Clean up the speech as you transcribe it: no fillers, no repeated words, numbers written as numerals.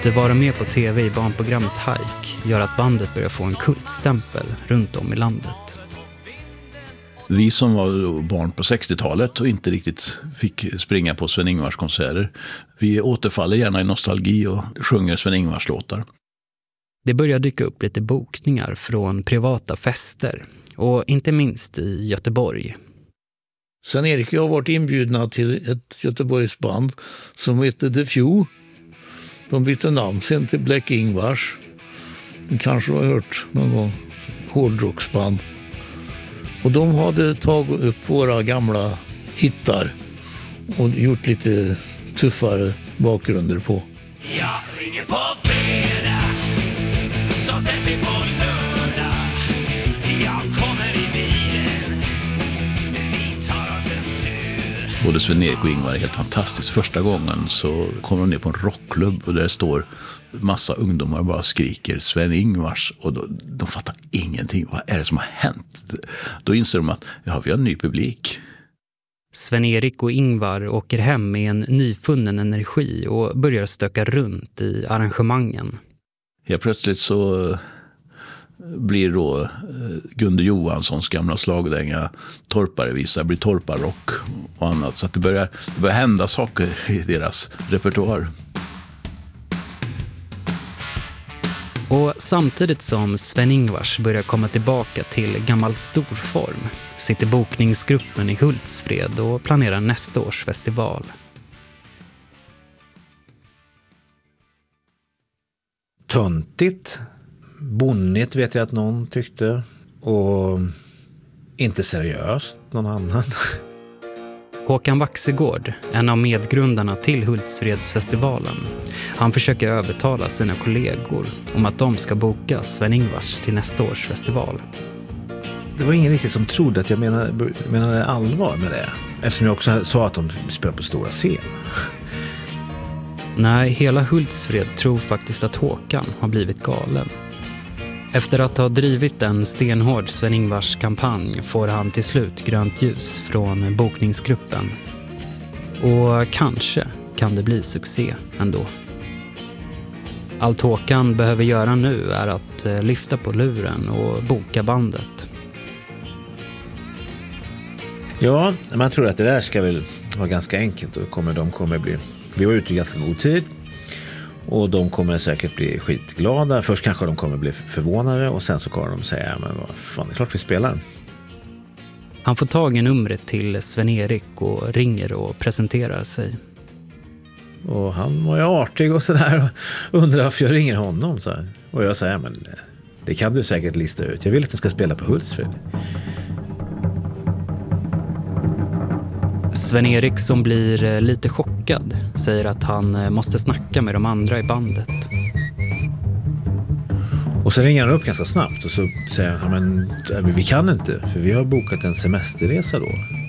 Att vara med på tv i barnprogrammet Hike gör att bandet börjar få en kultstämpel runt om i landet. Vi som var barn på 60-talet och inte riktigt fick springa på Sven-Ingvars konserter, vi återfaller gärna i nostalgi och sjunger Sven-Ingvars låtar. Det börjar dyka upp lite bokningar från privata fester och inte minst i Göteborg. Sven-Erik och jag har varit inbjudna till ett Göteborgsband som heter The Few. De bytte namn sen till Black Ingvars. Ni kanske har hört någon gång, hårdrocksband. Och de hade tagit upp våra gamla hittar och gjort lite tuffare bakgrunder på. Jag ringer på fredag, så sätt vi på lördag. Jag kommer i bilen, vi tar oss en tur. Både Sven-Erik och Ingvar är helt fantastiskt. Första gången så kommer de ner på en rockklubb och där står massa ungdomar och bara skriker Sven-Ingvars, och de fattar ingenting. Vad är det som har hänt? Då inser de att vi har en ny publik. Sven-Erik och Ingvar åker hem med en nyfunnen energi och börjar stöka runt i arrangemangen. Helt plötsligt så blir då Gunde Johanssons gamla slagdänga Torparevisa, blir torparrock och annat. Så att det börjar hända saker i deras repertoar. Och samtidigt som Sven-Ingvars börjar komma tillbaka till gammal storform sitter bokningsgruppen i Hultsfred och planerar nästa års festival. Töntigt, bonnigt vet jag att någon tyckte, och inte seriöst någon annan. Håkan Vaxegård, en av medgrundarna till Hultsfredsfestivalen, han försöker övertala sina kollegor om att de ska boka Sven-Ingvars till nästa års festival. Det var ingen riktigt som trodde att jag menade allvar med det, eftersom jag också sa att de spelar på stora scen. Nej, hela Hultsfred tror faktiskt att Håkan har blivit galen. Efter att ha drivit en stenhård Sven-Ingvars kampanj får han till slut grönt ljus från bokningsgruppen. Och kanske kan det bli succé ändå. Allt Håkan behöver göra nu är att lyfta på luren och boka bandet. Ja, man tror att det där ska väl vara ganska enkelt, och de kommer bli... Vi var ute i ganska god tid. Och de kommer säkert bli skitglada. Först kanske de kommer bli förvånade, och sen så kommer de säga, men vad fan, det är klart vi spelar. Han får tag i numret till Sven-Erik och ringer och presenterar sig. Och han var ju artig och sådär, och undrar varför jag ringer honom. Så här. Och jag säger, men det kan du säkert lista ut. Jag vill att den ska spela på Hultsfred. Sven-Erik, som blir lite chockad, säger att han måste snacka med de andra i bandet. Och så ringer han upp ganska snabbt och så säger han, men vi kan inte, för vi har bokat en semesterresa då.